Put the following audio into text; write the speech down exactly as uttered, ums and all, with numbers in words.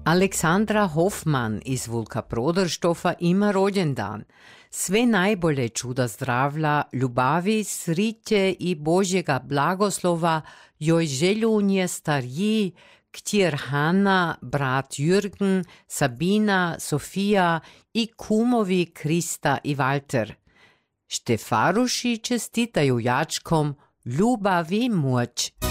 Aleksandra Hoffman iz Vulka Prodrštova ima rođendan. Sve najbolje čuda zdravlja, ljubavi, sriće i Božjega blagoslova joj željunje stariji, kćer Hanna, brat Jürgen, Sabina, Sofija i kumovi Krista i Walter. Štefaruši čestitaju jačkom ljubav i moć.